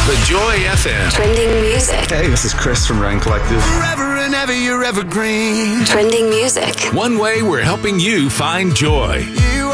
The Joy FM. Trending music. Hey, this is Chris from Rain Collective. Forever and ever, you're evergreen. Trending music. One way we're helping you find joy. You